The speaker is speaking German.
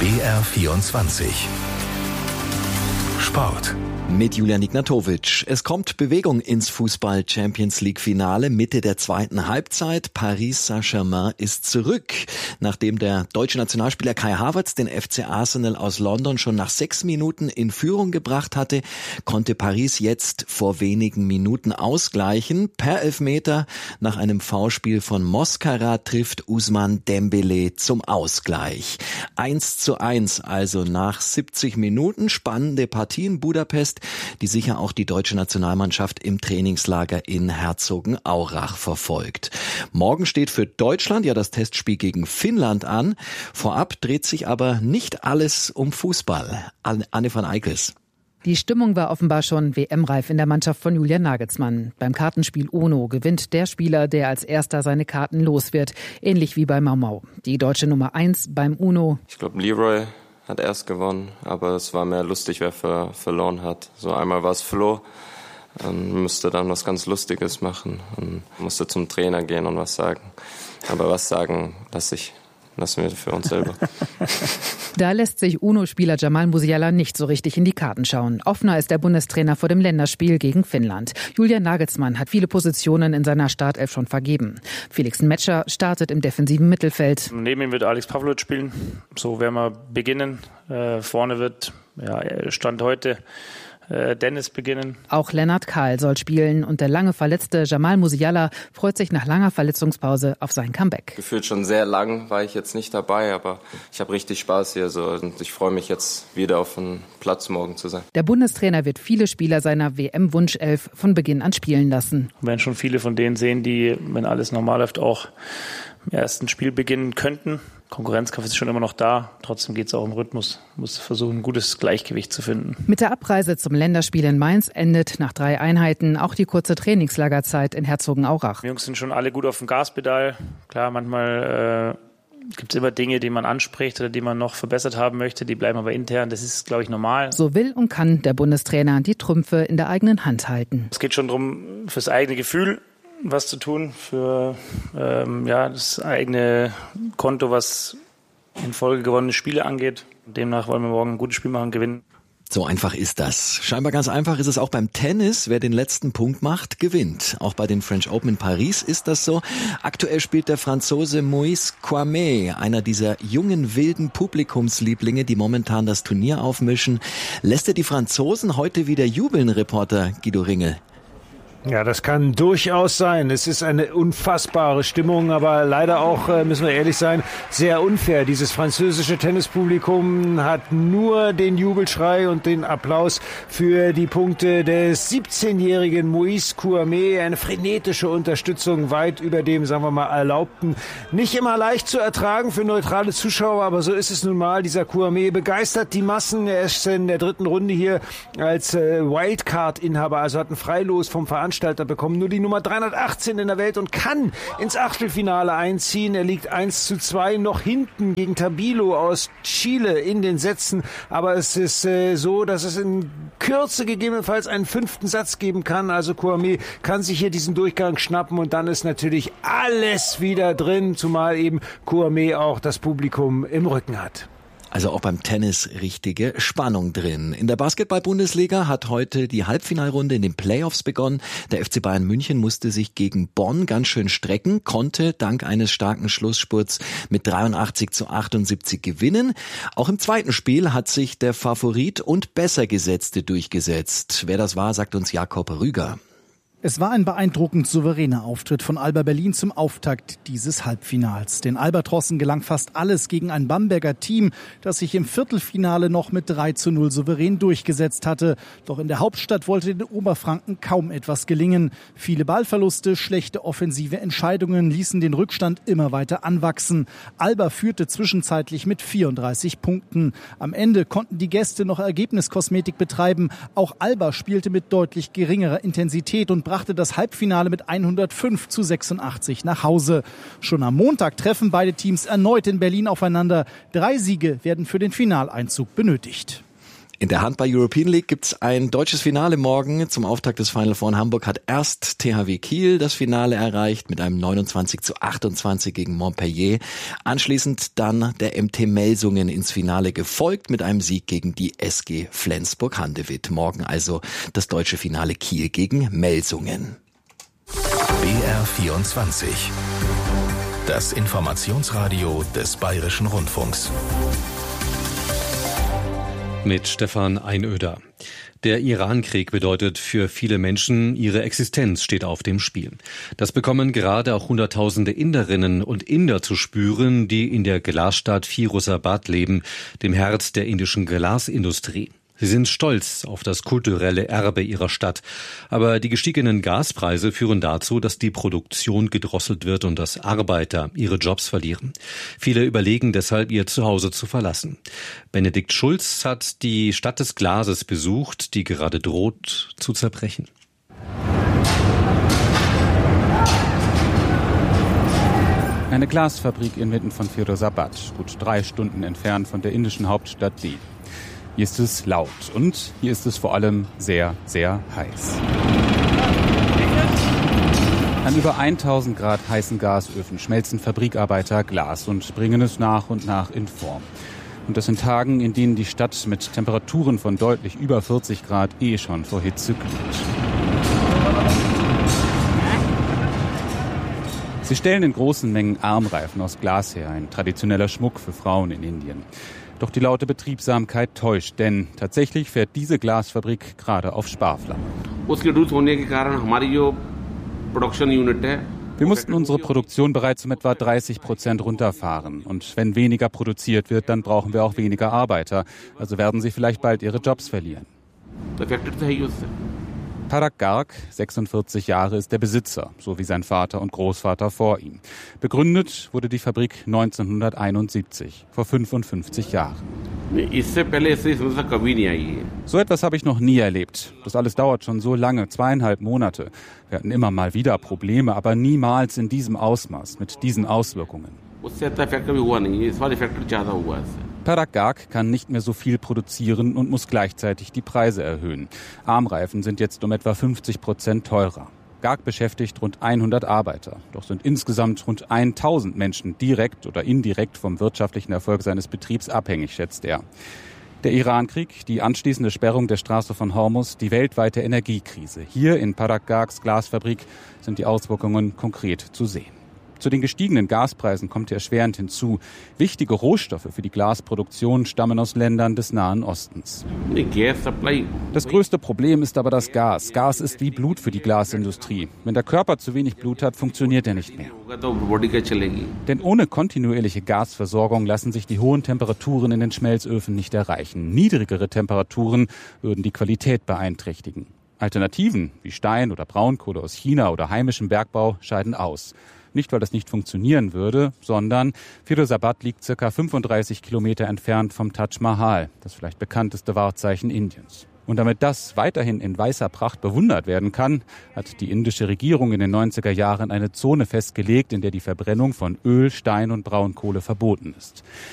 BR24 Sport. Mit Julian Ignatowitsch. Es kommt Bewegung ins Fußball-Champions-League-Finale Mitte der zweiten Halbzeit. Paris Saint-Germain ist zurück. Nachdem der deutsche Nationalspieler Kai Havertz den FC Arsenal aus London schon nach 6 Minuten in Führung gebracht hatte, konnte Paris jetzt vor wenigen Minuten ausgleichen. Per Elfmeter nach einem Foulspiel von Mosquera trifft Ousmane Dembélé zum Ausgleich. 1:1 also nach 70 Minuten. Spannende Partie in Budapest, die sicher auch die deutsche Nationalmannschaft im Trainingslager in Herzogenaurach verfolgt. Morgen steht für Deutschland ja das Testspiel gegen Finnland an. Vorab dreht sich aber nicht alles um Fußball. Anne van Eickels. Die Stimmung war offenbar schon WM-reif in der Mannschaft von Julian Nagelsmann. Beim Kartenspiel UNO gewinnt der Spieler, der als erster seine Karten los wird. Ähnlich wie bei Mau Mau. Die deutsche Nummer 1 beim UNO. Ich glaube, Leroy hat erst gewonnen, aber es war mehr lustig, wer verloren hat. So einmal war es Flo, müsste dann was ganz Lustiges machen und musste zum Trainer gehen und was sagen. Aber was sagen, lassen wir für uns selber. Da lässt sich UNO-Spieler Jamal Musiala nicht so richtig in die Karten schauen. Offener ist der Bundestrainer vor dem Länderspiel gegen Finnland. Julian Nagelsmann hat viele Positionen in seiner Startelf schon vergeben. Felix Metscher startet im defensiven Mittelfeld. Neben ihm wird Alex Pavlovic spielen. So werden wir beginnen. Vorne wird, Stand heute, Dennis beginnen. Auch Lennart Kahl soll spielen und der lange verletzte Jamal Musiala freut sich nach langer Verletzungspause auf sein Comeback. Gefühlt schon sehr lang war ich jetzt nicht dabei, aber ich habe richtig Spaß hier und ich freue mich jetzt wieder auf den Platz morgen zu sein. Der Bundestrainer wird viele Spieler seiner WM-Wunschelf von Beginn an spielen lassen. Wir werden schon viele von denen sehen, die, wenn alles normal läuft, auch im ersten Spiel beginnen könnten. Konkurrenzkampf ist schon immer noch da. Trotzdem geht es auch im Rhythmus. Muss versuchen, ein gutes Gleichgewicht zu finden. Mit der Abreise zum Länderspiel in Mainz endet nach 3 Einheiten auch die kurze Trainingslagerzeit in Herzogenaurach. Die Jungs sind schon alle gut auf dem Gaspedal. Klar, manchmal gibt es immer Dinge, die man anspricht oder die man noch verbessert haben möchte. Die bleiben aber intern. Das ist, glaube ich, normal. So will und kann der Bundestrainer die Trümpfe in der eigenen Hand halten. Es geht schon darum, fürs eigene Gefühl was zu tun, für das eigene Konto, was in Folge gewonnene Spiele angeht. Demnach wollen wir morgen ein gutes Spiel machen, gewinnen. So einfach ist das. Scheinbar ganz einfach ist es auch beim Tennis. Wer den letzten Punkt macht, gewinnt. Auch bei den French Open in Paris ist das so. Aktuell spielt der Franzose Moïse Kouamé, einer dieser jungen, wilden Publikumslieblinge, die momentan das Turnier aufmischen. Lässt er die Franzosen heute wieder jubeln, Reporter Guido Ringel? Ja, das kann durchaus sein. Es ist eine unfassbare Stimmung, aber leider auch, müssen wir ehrlich sein, sehr unfair. Dieses französische Tennispublikum hat nur den Jubelschrei und den Applaus für die Punkte des 17-jährigen Moïse Kouamé. Eine frenetische Unterstützung weit über dem, sagen wir mal, Erlaubten. Nicht immer leicht zu ertragen für neutrale Zuschauer, aber so ist es nun mal. Dieser Kouamé begeistert die Massen. Er ist in der 3. Runde hier als Wildcard-Inhaber, also hat ein Freilos vom Veranstalter bekommen, nur die Nummer 318 in der Welt und kann ins Achtelfinale einziehen. Er liegt 1:2 noch hinten gegen Tabilo aus Chile in den Sätzen, aber es ist so, dass es in Kürze gegebenenfalls einen 5. Satz geben kann. Also Kouamé kann sich hier diesen Durchgang schnappen und dann ist natürlich alles wieder drin, zumal eben Kouamé auch das Publikum im Rücken hat. Also auch beim Tennis richtige Spannung drin. In der Basketball-Bundesliga hat heute die Halbfinalrunde in den Playoffs begonnen. Der FC Bayern München musste sich gegen Bonn ganz schön strecken, konnte dank eines starken Schlussspurts mit 83:78 gewinnen. Auch im zweiten Spiel hat sich der Favorit und Bessergesetzte durchgesetzt. Wer das war, sagt uns Jakob Rüger. Es war ein beeindruckend souveräner Auftritt von Alba Berlin zum Auftakt dieses Halbfinals. Den Albatrossen gelang fast alles gegen ein Bamberger Team, das sich im Viertelfinale noch mit 3:0 souverän durchgesetzt hatte. Doch in der Hauptstadt wollte den Oberfranken kaum etwas gelingen. Viele Ballverluste, schlechte offensive Entscheidungen ließen den Rückstand immer weiter anwachsen. Alba führte zwischenzeitlich mit 34 Punkten. Am Ende konnten die Gäste noch Ergebniskosmetik betreiben. Auch Alba spielte mit deutlich geringerer Intensität und brachte das Halbfinale mit 105:86 nach Hause. Schon am Montag treffen beide Teams erneut in Berlin aufeinander. 3 Siege werden für den Finaleinzug benötigt. In der Handball-European League gibt's ein deutsches Finale morgen. Zum Auftakt des Final Four in Hamburg hat erst THW Kiel das Finale erreicht mit einem 29:28 gegen Montpellier. Anschließend dann der MT Melsungen ins Finale gefolgt mit einem Sieg gegen die SG Flensburg-Handewitt. Morgen also das deutsche Finale Kiel gegen Melsungen. BR24. Das Informationsradio des Bayerischen Rundfunks. Mit Stefan Einöder. Der Iran-Krieg bedeutet für viele Menschen, ihre Existenz steht auf dem Spiel. Das bekommen gerade auch Hunderttausende Inderinnen und Inder zu spüren, die in der Glasstadt Firozabad leben, dem Herz der indischen Glasindustrie. Sie sind stolz auf das kulturelle Erbe ihrer Stadt. Aber die gestiegenen Gaspreise führen dazu, dass die Produktion gedrosselt wird und dass Arbeiter ihre Jobs verlieren. Viele überlegen deshalb, ihr Zuhause zu verlassen. Benedikt Schulz hat die Stadt des Glases besucht, die gerade droht zu zerbrechen. Eine Glasfabrik inmitten von Firozabad, gut 3 Stunden entfernt von der indischen Hauptstadt Delhi. Hier ist es laut und hier ist es vor allem sehr, sehr heiß. An über 1000 Grad heißen Gasöfen schmelzen Fabrikarbeiter Glas und bringen es nach und nach in Form. Und das in Tagen, in denen die Stadt mit Temperaturen von deutlich über 40 Grad schon vor Hitze glüht. Sie stellen in großen Mengen Armreifen aus Glas her, ein traditioneller Schmuck für Frauen in Indien. Doch die laute Betriebsamkeit täuscht, denn tatsächlich fährt diese Glasfabrik gerade auf Sparflamme. Wir mussten unsere Produktion bereits um etwa 30% runterfahren. Und wenn weniger produziert wird, dann brauchen wir auch weniger Arbeiter. Also werden sie vielleicht bald ihre Jobs verlieren. Parag Garg, 46 Jahre, ist der Besitzer, so wie sein Vater und Großvater vor ihm. Begründet wurde die Fabrik 1971, vor 55 Jahren. So etwas habe ich noch nie erlebt. Das alles dauert schon so lange, 2,5 Monate. Wir hatten immer mal wieder Probleme, aber niemals in diesem Ausmaß, mit diesen Auswirkungen. Parag Garg kann nicht mehr so viel produzieren und muss gleichzeitig die Preise erhöhen. Armreifen sind jetzt um etwa 50% teurer. Garg beschäftigt rund 100 Arbeiter. Doch sind insgesamt rund 1000 Menschen direkt oder indirekt vom wirtschaftlichen Erfolg seines Betriebs abhängig, schätzt er. Der Iran-Krieg, die anschließende Sperrung der Straße von Hormuz, die weltweite Energiekrise. Hier in Parag Gargs Glasfabrik sind die Auswirkungen konkret zu sehen. Zu den gestiegenen Gaspreisen kommt erschwerend hinzu. Wichtige Rohstoffe für die Glasproduktion stammen aus Ländern des Nahen Ostens. Das größte Problem ist aber das Gas. Gas ist wie Blut für die Glasindustrie. Wenn der Körper zu wenig Blut hat, funktioniert er nicht mehr. Denn ohne kontinuierliche Gasversorgung lassen sich die hohen Temperaturen in den Schmelzöfen nicht erreichen. Niedrigere Temperaturen würden die Qualität beeinträchtigen. Alternativen wie Stein oder Braunkohle aus China oder heimischem Bergbau scheiden aus. Nicht, weil das nicht funktionieren würde, sondern Firozabad liegt ca. 35 Kilometer entfernt vom Taj Mahal, das vielleicht bekannteste Wahrzeichen Indiens. Und damit das weiterhin in weißer Pracht bewundert werden kann, hat die indische Regierung in den 90er Jahren eine Zone festgelegt, in der die Verbrennung von Öl, Stein und Braunkohle verboten ist.